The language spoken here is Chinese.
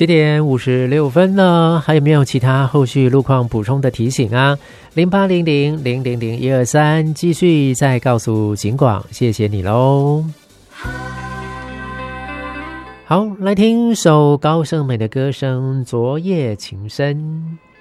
7:56了，还有没有其他后续路况补充的提醒啊？0800000123，继续再告诉警广，谢谢你喽。好，来听首高胜美的歌声《昨夜情深》。